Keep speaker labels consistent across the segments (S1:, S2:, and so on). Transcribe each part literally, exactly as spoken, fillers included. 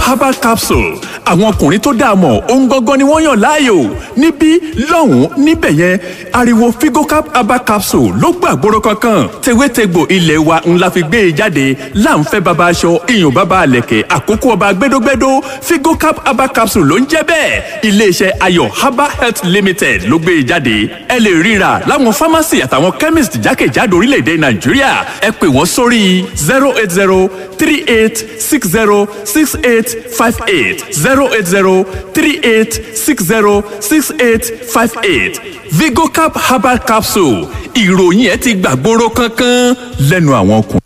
S1: herbal capsule àwọn ọkùnrin tó dáa mọ̀ ohun gangan ni wọ́n yàn láàyò níbí lọ́hùn-ún níbẹ̀ yẹn ariwo figocap herbal capsule ló gbàgbóró kankan tewétegbò ilé wa ńlá fi gbé e jáde láǹfẹ́ baba aṣọ iyùn baba àlẹ̀kẹ̀ àkókò ọba gbẹdógbẹdó figocap herbal capsule ló ń jẹ́ bẹ́ẹ̀ iléeṣẹ́ ayọ̀ herbal health limited ló gbé e jáde ẹ lè ríra láwọn pharmacy àtàwọn chemist jákèjádò orílẹ̀-èdè nàìjíríà ẹ pè wọ́n sórí zero eight zero three eight six zero six eight five eight zero eight zero three eight six zero six eight five eight vigocap herbal capsule ìròyìn ẹ ti gbàgbóró kankan lẹ́nu àwọn ọkùnrin.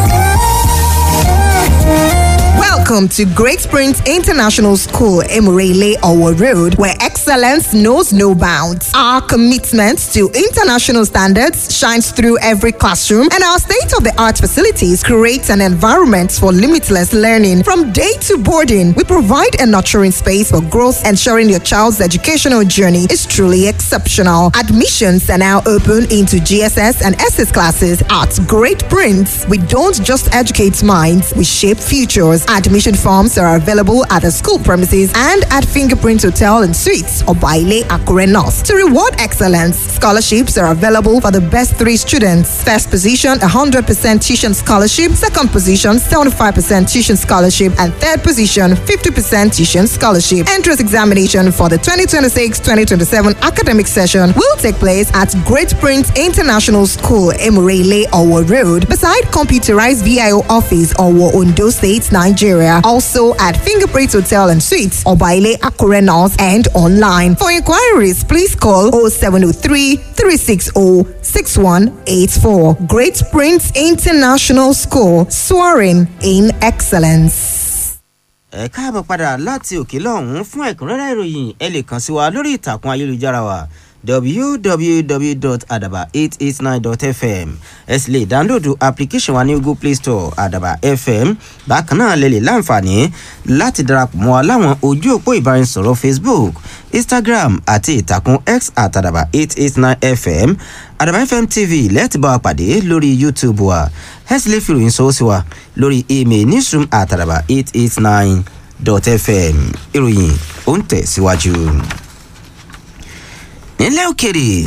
S2: Welcome to Great Springs International School, Emurele, Owo Road, where excellence knows no bounds. Our commitment to international standards shines through every classroom, and our state-of-the-art facilities create an environment for limitless learning. From day to boarding, we provide a nurturing space for growth, ensuring your child's educational journey is truly exceptional. Admissions are now open into G S S and S S classes at Great Prince. We don't just educate minds, we shape futures. Admission forms are available at the school premises and at Fingerprint Hotel and Suites or Baile Akure North. To reward excellence, scholarships are available for the best three students. First position, one hundred percent tuition scholarship. Second position, seventy-five percent tuition scholarship. And third position, fifty percent tuition scholarship. Entrance examination for the twenty twenty-six twenty twenty-seven academic session will take place at Great Prince International School, Emurele, Owo Road, beside computerized V I O office, Owo, Ondo State, Nigeria. Also at Fingerprint Hotel and Suites, Obaile Akure North, and online. For inquiries, please call oh seven oh three, three six oh, six one eight four. Great Prince International School, soaring in excellence.
S3: Ẹ káàbọ̀ padà láti òkè lọ́hùn-ún fún ẹ̀kúnrẹ́rẹ́ ìròyìn ẹ lè kàn sí wa lórí ìtàkùn ayélujára wa w w w dot adaba eight eight nine dot f m ẹ sì lè dáńlódù application wa ní Google Play Store Adaba F M bákan náà lè lè láǹfààní láti darapọ̀ mọ́ wa láwọn ojú òpó ìbáraẹnisọ̀rọ̀ Facebook, Instagram àti ìtàkùn X at Adaba eight eight nine F M Adaba F M T V lẹ́ẹ̀tì bá wa pàdé lórí YouTube wa ẹ sì lè fi ìròyìn sọ́wọ́ sí wa lórí email newsroom at Adaba eight eight nine dot f m ìròyìn ó ń tẹ̀síwájú. Nílẹ̀ òkèrè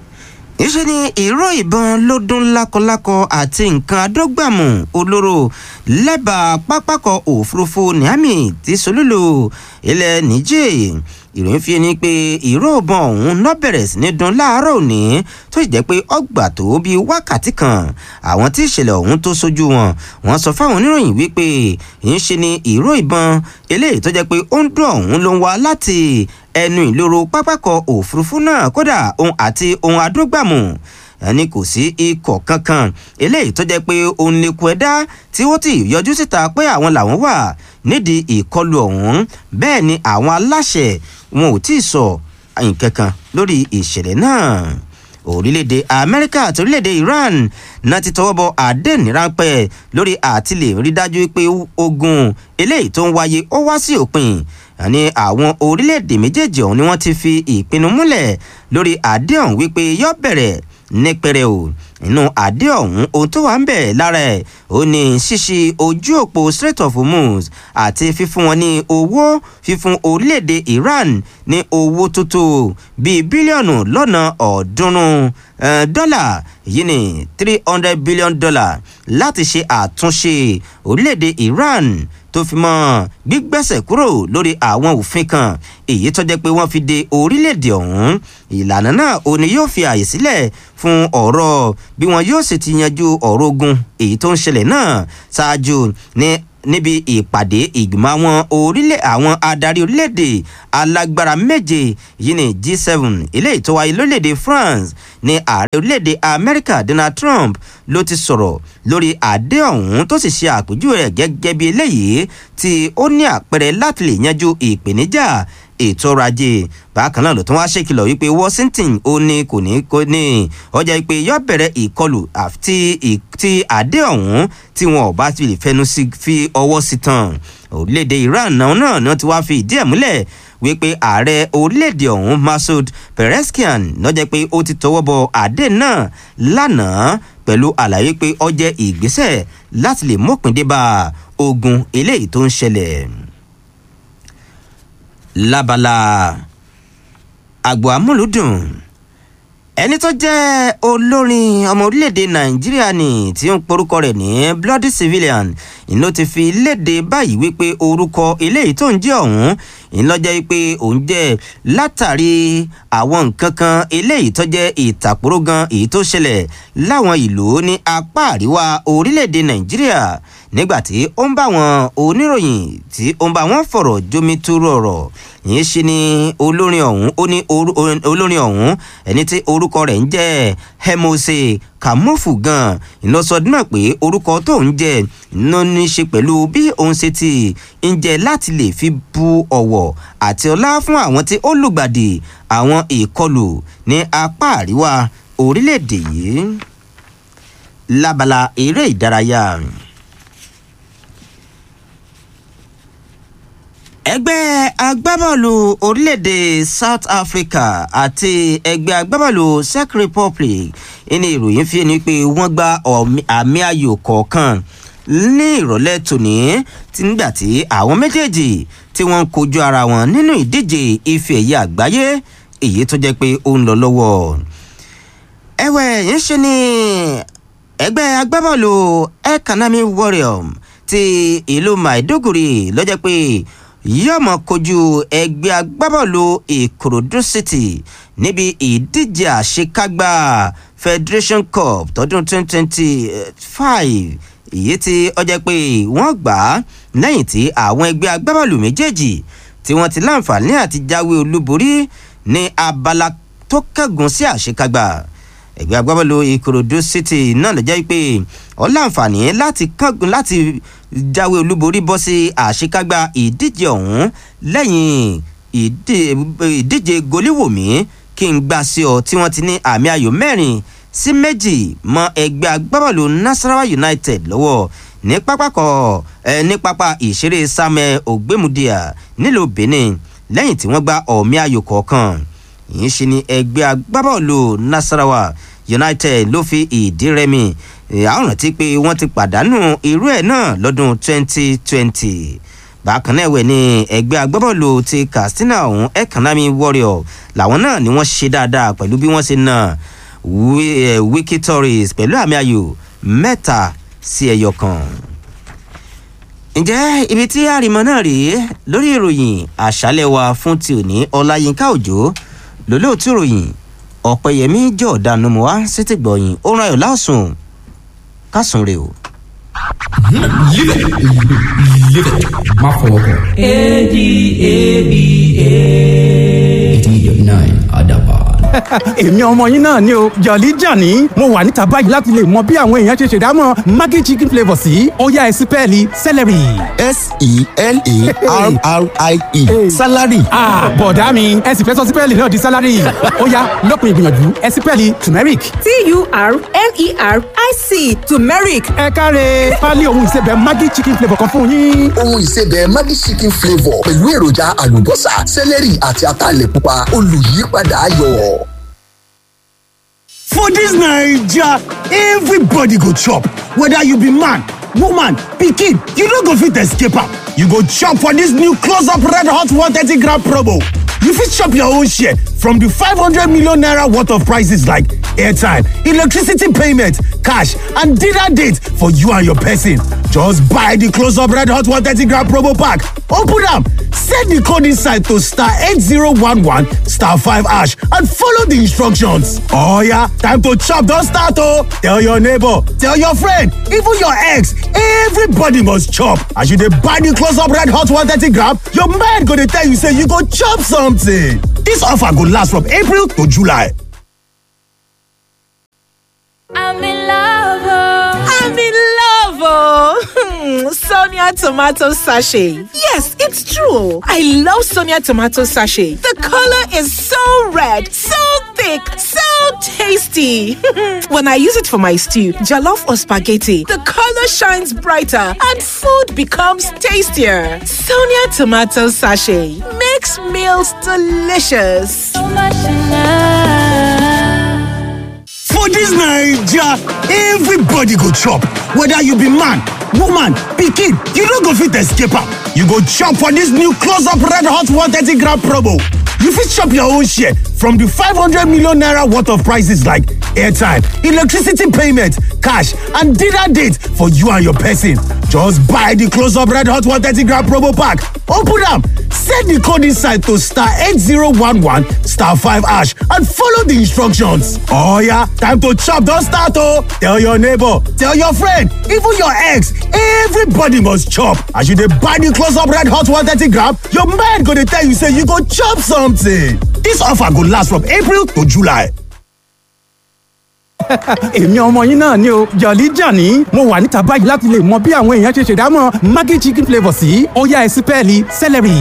S3: níṣẹ́ ni ìró ìbọn ló dún lákọlákọ àti nǹkan adọ́gbàmù olóró lẹ́bàá pápákọ̀ òfurufú Niamey tí solúlù ilẹ̀ Niger. Ìròyìn fi ni pé ìró ìbọn ọ̀hún náà bẹ̀rẹ̀ sí ní dún láàárọ̀ òní tó sì jẹ́ pé ọgbà tó bíi wákàtí kan. Àwọn tí ìṣẹ̀lẹ̀ ọ̀hún tó sójú wọn wọ́n sọ fáwọn oníròyìn wípé ìṣe ni ìró ìbọn eléyìí tó jẹ́ pé ó ń dún ọ̀hún ló ń wá láti ẹnu ìloro pápákọ̀ òfurufú náà kódà ohun àti ohun adógbàmù ẹni kò sí ikọ̀ kankan eléyìí tó jẹ́ pé òun lè kú ẹ̀dá tí ó ti yọjú síta pé àwọn làwọn wà nídìí ìkọlù ọ̀hún. Bẹ́ẹ̀ ni àwọn aláṣẹ wọn ò tí ì sọ nǹkan kan lórí ìṣẹ̀lẹ̀ náà. Orílẹ̀-èdè Amẹ́ríkà àti orílẹ̀-èdè Iran náà ti tọwọ́ bọ àdéhùn ráńpẹ́ lórí àti lè rí dájú pé ogun eléyìí tó ń wáyé ó wá sí òpin. Ní àwọn orílẹ̀-èdè méjèèjì ọ̀hún ni wọ́n ti fi ìpinnu múlẹ̀ lórí àdéhùn wípé yóò bẹ̀rẹ̀ ní pẹrẹu. Inú àdéhùn ọ̀hún ohun tó wà ń bẹ̀ lára ẹ̀ ó ní ṣíṣí ojú òpó Strait of Hormuz àti fífún wọn ní owó fífún orílẹ̀-èdè Iran ní owó tó tó bíi bílíọ̀nù lọ́nà ọ̀ọ́dúnrún dọ́là yìí ní three hundred billion dollar láti ṣe àtúnṣe orílẹ̀-èdè Iran tó fi mọ́ gbígbẹ́sẹ̀ kúrò lórí àwọn òfin kan èyí tó jẹ́ pé wọ́n fi de orílẹ̀-èdè ọ̀hún. Ìlànà náà ò ní yóò fi àyè sílẹ̀ fún ọ̀rọ̀ bí wọn yóò sì ti yanjú ọ̀rọ̀ ogun èyí tó ń ṣẹlẹ̀ náà ṣáájú ní níbi ìpàdé ìgbìmọ̀ àwọn orílẹ̀ àwọn adarí orílẹ̀-èdè alágbára méje yìí ní G seven eléyìí tó wáyé lórílẹ̀-èdè France ní ààrẹ orílẹ̀-èdè Amẹ́ríkà Donald Trump ló ti sọ̀rọ̀ lórí àdé ọ̀hún tó sì ṣe àpèjúwe rẹ̀ gẹ́gẹ́ bí eléyìí tí ó ní àpẹẹrẹ láti lè yanjú ìpèníjà ètò ọrọ̀ ajé. Bákan náà ló tún wá ṣèkìlọ̀ wípé Washington ó ní kò ní kò ní ọjà pé yóò bẹ̀rẹ̀ ìkọlù àti ti àdé ọ̀hún tí wọn ò bá ti lè fẹnu sí fi ọwọ́ sí tán. Orílẹ̀-èdè Iran náà náà ni wọ́n ti wá fi ìdí ẹ̀ múlẹ̀ wípé ààrẹ orílẹ̀-èdè ọ̀hún Masoud Pezeshkian ló jẹ́ pé ó ti tọwọ́ bọ àdé náà lánàá pẹ̀lú àlàyé pé ó jẹ́ ìgbésẹ̀ láti lè mọ́pin dé bá ogun eléyìí tó ń ṣẹlẹ̀. lábala àgbò amúlùdùn ẹni tó jẹ́ olórin ọmọ orílẹ̀-èdè nàìjíríà ni tí ó ń porúkọ rẹ̀ ní Bloody Civilian ìlú ti fi léde báyìí wípé orúkọ eléyìí tó ń jẹ́ ọ̀hún ìlọ́jẹ́ wípé òun jẹ́ látàrí àwọn nǹkan kan eléyìí tó jẹ́ ìtàkùrọ̀ gan èyí tó ṣẹlẹ̀ láwọn ìlú ní apá àríwá orílẹ̀-èdè nàìjíríà nígbàtí ó ń bá wọn oníròyìn tí ó ń bá wọn fọ̀rọ̀ jomitoro ọ̀rọ̀ yìí ṣe ni olórin ọ̀hún ó ní olórin ọ̀hún ẹni tí orúkọ rẹ̀ ń jẹ́ Hemose Kamofu gan ìlọsọdún náà pé orúkọ tó ń jẹ́ ló ní ṣe pẹ̀lú bí òun ṣe ti ń jẹ́ láti lè fi bu ọ̀wọ̀ àti ọlá fún àwọn tí ó lùgbàdì àwọn ìkọlù ní apá àríwá orílẹ̀-èdè yìí lábala eré ìdárayá. ẹgbẹ́ agbábọ́ọ̀lù orílẹ̀-èdè South Africa àti ẹgbẹ́ agbábọ́ọ̀lù Czech Republic ní ìròyìn fi ni pé wọ́n gba àmì ayò kọ̀ọ̀kan ní ìrọ̀lẹ́ tòní nígbà tí àwọn méjèèjì tí wọ́n ń kojú ara wọn nínú ìdíje ife ẹ̀yẹ àgbáyé èyí tó jẹ́ pé ó ń lọ lọ́wọ́. ẹ̀wẹ̀ yìí ṣe ni ẹgbẹ́ agbábọ́ọ̀lù Ekanami Warriors ti ìlú Maiduguri ló jẹ́ pé yóò mọ kojú ẹgbẹ́ agbábọ́ọ̀lù Ìkòròdú City níbi ìdíje àṣekágbá Federation Cup tọdún twenty twenty-five èyí tí ó jẹ́ pé wọ́n gbà á lẹ́yìn tí àwọn ẹgbẹ́ agbábọ́ọ̀lù méjèèjì tí wọ́n ti láǹfààní àti jáwé olúborí ní abala tó kẹ́gùn sí àṣekágbá. ẹgbẹ́ agbábọ́ọ̀lù Ìkòròdú City náà ló jẹ́ pé ó láǹfààní láti kángun láti jáwé olúborí bọ́ sí àṣekágbá ìdíje ọ̀hún lẹ́yìn ìdíje goliwomi kí n gbà sí ọ tí wọ́n ti ní àmì ayò mẹ́rin sí méjì mọ́ ẹgbẹ́ agbábọ́ọ̀lù Nasarawa United lọ́wọ́ ní pápákọ̀ ẹ ní pápá ìṣeré Samuel Ogbemudia nílùú Benin lẹ́yìn tí wọ́n gba ọ̀mì ayò kọ̀ọ̀kan. ìyẹn ṣe ni ẹgbẹ́ agbábọ́ọ̀lù Nasarawa United ló fi ìdí rẹmi àwọn rántí pé wọ́n ti pàdánù irú ẹ̀ náà lọ́dún twenty twenty. bákan náà ẹ̀wẹ̀ ni ẹgbẹ́ agbábọ́ọ̀lù ti Katsina ọ̀hún Ekanami Warriors làwọn náà ni wọ́n ṣe dáadáa pẹ̀lú bí wọ́n ṣe na Wiki Tories pẹ̀lú àmì ayò mẹ́ta sí ẹyọ kan. ǹjẹ́ ibi tí àrìmọ́ náà rèé lórí ìròyìn àṣálẹ́ wa fún ti òní Ọláyínká Òjó lólóòtú ìròyìn Ọ̀pẹ̀yẹmí Jọ̀ọ́dánù mọ́ wá sétí gbọ̀yìn ó ràn yọ̀ láòsùn kásùn rè o.
S4: Live it. Live it. Má fọwọ́ kọ.
S5: A D A B A.
S4: eighty nine Adaba.
S6: èmi ọmọ yín náà ni o Jolly Johnny mo wà níta báyìí láti lè mọ bí àwọn èèyàn ṣe ṣèdámọ̀ Maggi chicken flavour sí ó yá ẹ sí pẹ́ẹ́lí celery.
S7: S E L A R R I E salary.
S6: ah bọ̀dá mi ẹ sì fẹ́ sọ sí pẹ́ẹ́lì náà di salary ó yá lọ́kùn ìgbìyànjú ẹ sí pẹ́ẹ́lì turmeric.
S2: T U R M E R I C turmeric.
S6: ẹ káre pálí ohun ìsebẹ̀ Maggi chicken flavour kan fún yín.
S7: ohun ìsebẹ̀ Maggi chicken flavour pẹ̀lú èròjà àlùbọ́sà celery àti ataalẹ̀ pupa olùyípadà ayọ̀.
S8: For this Naija, everybody go chop. Whether you be man, woman, pikin, you no go fit escape am. You go chop for this new close-up red hot one thirty gram promo. You fit chop your own share from the five hundred million naira worth of prices like airtime, electricity payment, cash, and dinner date for you and your person. Just buy the close-up red hot one thirty gram promo pack. Open am, set the code inside to star eight zero one one star five hash and follow the instructions. Oh yeah, time to chop don start oh! Tell your neighbor, tell your friend, even your ex, everybody must chop. As you dey buy the close-up red hot one thirty gram, your mind go dey tell you say you go chop something. This offer go last from April to July.
S5: I'm in love. Oh.
S2: I'm in love, oh. Sonia tomato sachet. Yes, it's true. I love Sonia tomato sachet. The color is so red, so thick, so tasty. When I use it for my stew, jollof or spaghetti, the color shines brighter and food becomes tastier. Sonia tomato sachet makes meals delicious.
S5: So much in love.
S8: For this Naija, everybody go chop. Whether you be man, woman, pikin, you no go fit escape am. You go chop for dis new close up red hot one thirty gram promo. You fit chop your own share from the five hundred million naira worth of prices like airtime, electricity payment, cash, and dinner date for you and your person. Just buy the close up red hot one thirty gram promo pack. Open am, set the code inside to star eight zero one one star five hash and follow the instructions. Oh yeah, time to chop don start oh! Tell your neighbor, tell your friend, even your ex, everybody must chop. As you dey buy the close up red hot one thirty gram, your mind go dey tell you say you go chop something. This offer go last from April to July.
S6: èmi ọmọ yín náà ni o jọ̀lí jàní mo wà níta báyìí láti lè mọ bí àwọn èèyàn ṣe ṣèdámọ̀ maggi chicken flavour sí ó yá ẹ sí pẹ́ẹ́lí celery.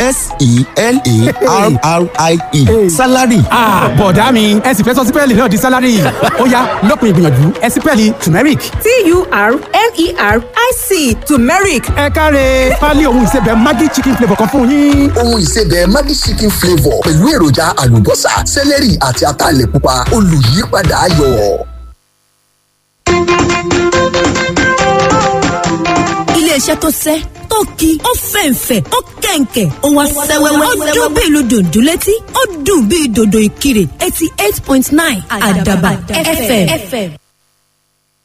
S7: s-e-l-a-r-r-i-e salary.
S6: bọ̀dá mi ẹ sì fẹ́ sọ sí pẹ́ẹ́lì náà di salary ó yá lópin ìgbìyànjú ẹ sí pẹ́ẹ́lì turmeric.
S2: t-u-r-m-e-r-i-c turmeric.
S6: ẹ káre pálí ohun ìsebẹ̀ maggi chicken flavour kan fún yín.
S7: ohun ìsebẹ̀ maggi chicken flavour pẹ̀lú èròjà àlùbọ́sà celery àti ataalẹ̀ pupa olùyípadà ayọ̀.
S9: iléeṣẹ́ tó sẹ́ tó ki ó fẹ̀ǹfẹ̀ ó kẹ̀ǹkẹ̀ ó wá sẹ́wẹ́wẹ́ ó dún bí ìlú dòdò létí ó dùn bí dòdò ìkirè eighty eight point nine àdàbà f m.